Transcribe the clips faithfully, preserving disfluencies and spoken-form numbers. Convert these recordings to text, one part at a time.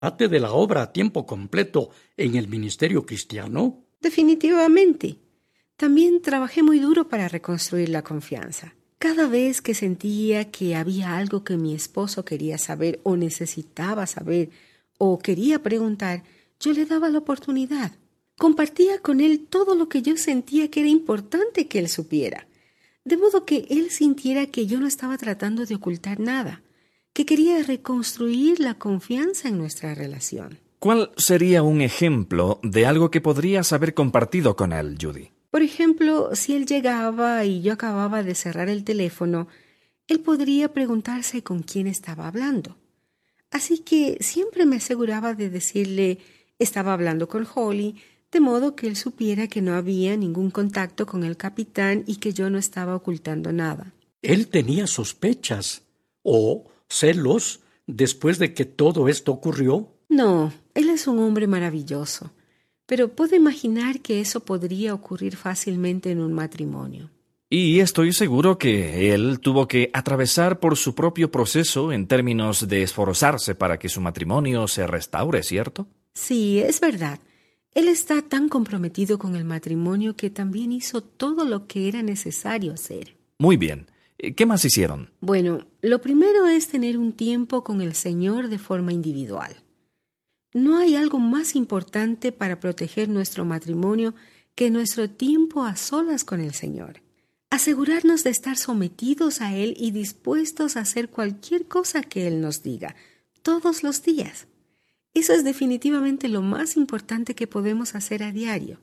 parte de la obra a tiempo completo en el ministerio cristiano? Definitivamente. También trabajé muy duro para reconstruir la confianza. Cada vez que sentía que había algo que mi esposo quería saber o necesitaba saber o quería preguntar, yo le daba la oportunidad. Compartía con él todo lo que yo sentía que era importante que él supiera, de modo que él sintiera que yo no estaba tratando de ocultar nada, que quería reconstruir la confianza en nuestra relación. ¿Cuál sería un ejemplo de algo que podrías haber compartido con él, Judy? Por ejemplo, si él llegaba y yo acababa de cerrar el teléfono, él podría preguntarse con quién estaba hablando. Así que siempre me aseguraba de decirle, estaba hablando con Holly, de modo que él supiera que no había ningún contacto con el capitán y que yo no estaba ocultando nada. ¿Él tenía sospechas o celos después de que todo esto ocurrió? No, él es un hombre maravilloso, pero puedo imaginar que eso podría ocurrir fácilmente en un matrimonio. Y estoy seguro que él tuvo que atravesar por su propio proceso en términos de esforzarse para que su matrimonio se restaure, ¿cierto? Sí, es verdad. Él está tan comprometido con el matrimonio que también hizo todo lo que era necesario hacer. Muy bien. ¿Qué más hicieron? Bueno, lo primero es tener un tiempo con el Señor de forma individual. No hay algo más importante para proteger nuestro matrimonio que nuestro tiempo a solas con el Señor. Asegurarnos de estar sometidos a Él y dispuestos a hacer cualquier cosa que Él nos diga, todos los días. Eso es definitivamente lo más importante que podemos hacer a diario.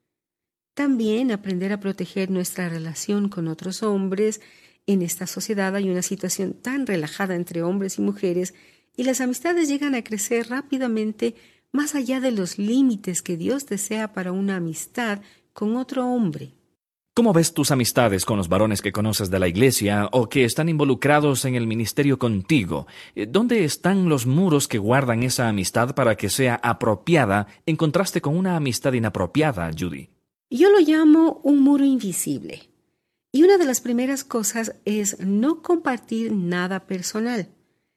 También aprender a proteger nuestra relación con otros hombres. En esta sociedad hay una situación tan relajada entre hombres y mujeres y las amistades llegan a crecer rápidamente más allá de los límites que Dios desea para una amistad con otro hombre. ¿Cómo ves tus amistades con los varones que conoces de la iglesia o que están involucrados en el ministerio contigo? ¿Dónde están los muros que guardan esa amistad para que sea apropiada en contraste con una amistad inapropiada, Judy? Yo lo llamo un muro invisible. Y una de las primeras cosas es no compartir nada personal.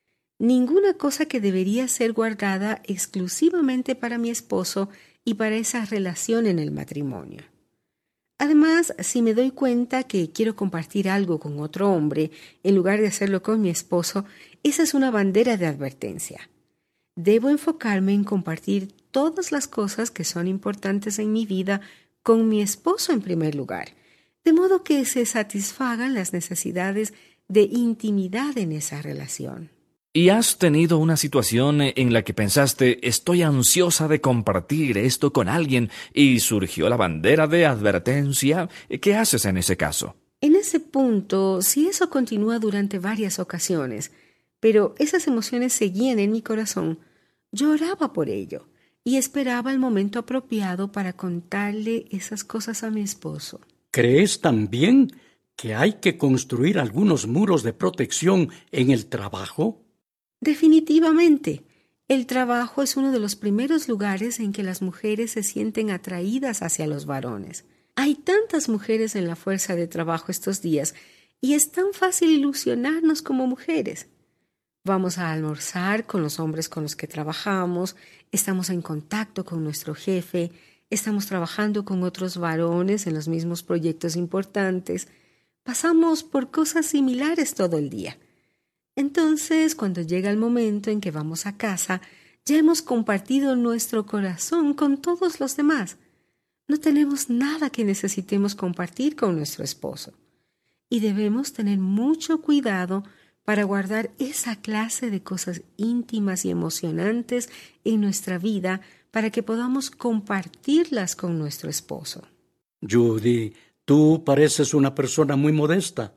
Ninguna cosa que debería ser guardada exclusivamente para mi esposo y para esa relación en el matrimonio. Además, si me doy cuenta que quiero compartir algo con otro hombre, en lugar de hacerlo con mi esposo, esa es una bandera de advertencia. Debo enfocarme en compartir todas las cosas que son importantes en mi vida con mi esposo en primer lugar, de modo que se satisfagan las necesidades de intimidad en esa relación. ¿Y has tenido una situación en la que pensaste, estoy ansiosa de compartir esto con alguien, y surgió la bandera de advertencia? ¿Qué haces en ese caso? En ese punto, si eso continúa durante varias ocasiones, pero esas emociones seguían en mi corazón, yo oraba por ello y esperaba el momento apropiado para contarle esas cosas a mi esposo. ¿Crees también que hay que construir algunos muros de protección en el trabajo? Definitivamente. El trabajo es uno de los primeros lugares en que las mujeres se sienten atraídas hacia los varones. Hay tantas mujeres en la fuerza de trabajo estos días y es tan fácil ilusionarnos como mujeres. Vamos a almorzar con los hombres con los que trabajamos, estamos en contacto con nuestro jefe, estamos trabajando con otros varones en los mismos proyectos importantes, pasamos por cosas similares todo el día. Entonces, cuando llega el momento en que vamos a casa, ya hemos compartido nuestro corazón con todos los demás. No tenemos nada que necesitemos compartir con nuestro esposo. Y debemos tener mucho cuidado para guardar esa clase de cosas íntimas y emocionantes en nuestra vida para que podamos compartirlas con nuestro esposo. Judy, tú pareces una persona muy modesta.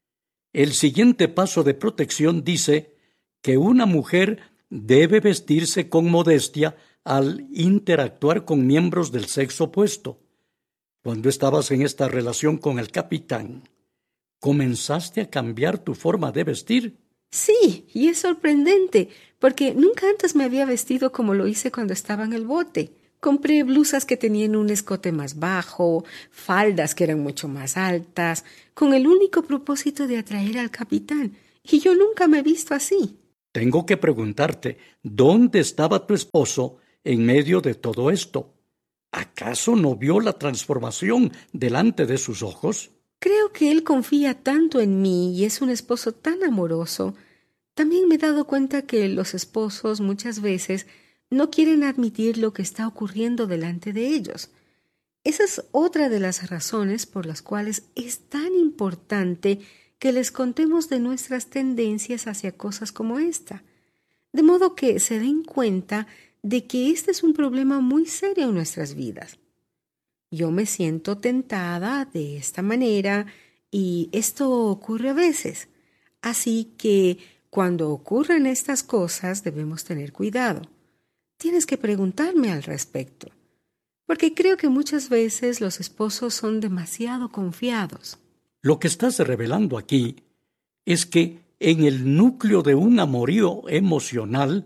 El siguiente paso de protección dice que una mujer debe vestirse con modestia al interactuar con miembros del sexo opuesto. Cuando estabas en esta relación con el capitán, ¿comenzaste a cambiar tu forma de vestir? Sí, y es sorprendente, porque nunca antes me había vestido como lo hice cuando estaba en el bote. Compré blusas que tenían un escote más bajo, faldas que eran mucho más altas, con el único propósito de atraer al capitán, y yo nunca me he visto así. Tengo que preguntarte, ¿dónde estaba tu esposo en medio de todo esto? ¿Acaso no vio la transformación delante de sus ojos? Creo que él confía tanto en mí y es un esposo tan amoroso. También me he dado cuenta que los esposos muchas veces no quieren admitir lo que está ocurriendo delante de ellos. Esa es otra de las razones por las cuales es tan importante que les contemos de nuestras tendencias hacia cosas como esta, de modo que se den cuenta de que este es un problema muy serio en nuestras vidas. Yo me siento tentada de esta manera y esto ocurre a veces. Así que cuando ocurren estas cosas debemos tener cuidado. Tienes que preguntarme al respecto, porque creo que muchas veces los esposos son demasiado confiados. Lo que estás revelando aquí es que en el núcleo de un amorío emocional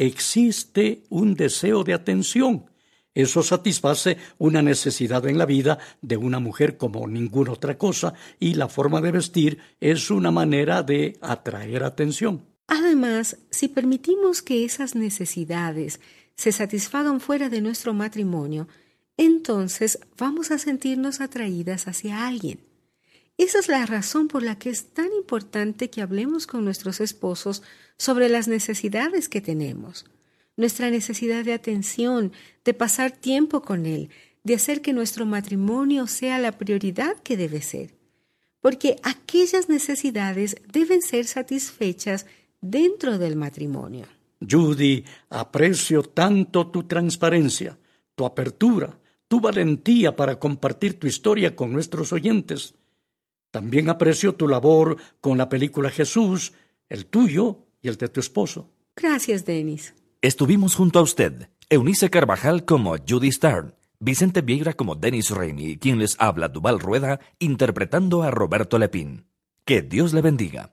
existe un deseo de atención. Eso satisface una necesidad en la vida de una mujer como ninguna otra cosa, y la forma de vestir es una manera de atraer atención. Además, si permitimos que esas necesidades se satisfagan fuera de nuestro matrimonio, entonces vamos a sentirnos atraídas hacia alguien. Esa es la razón por la que es tan importante que hablemos con nuestros esposos sobre las necesidades que tenemos. Nuestra necesidad de atención, de pasar tiempo con él, de hacer que nuestro matrimonio sea la prioridad que debe ser. Porque aquellas necesidades deben ser satisfechas dentro del matrimonio. Judy, aprecio tanto tu transparencia, tu apertura, tu valentía para compartir tu historia con nuestros oyentes. También aprecio tu labor con la película Jesús, el tuyo y el de tu esposo. Gracias, Dennis. Estuvimos junto a usted, Eunice Carvajal como Judy Stern, Vicente Vieira como Dennis Rainey, quien les habla, Duval Rueda, interpretando a Roberto Lepín. Que Dios le bendiga.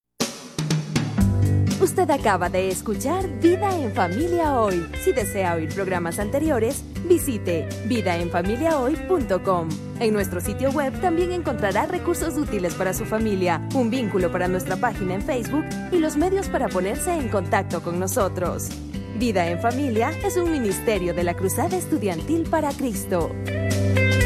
Usted acaba de escuchar Vida en Familia Hoy. Si desea oír programas anteriores, visite vida en familia hoy punto com. En nuestro sitio web también encontrará recursos útiles para su familia, un vínculo para nuestra página en Facebook y los medios para ponerse en contacto con nosotros. Vida en Familia es un ministerio de la Cruzada Estudiantil para Cristo.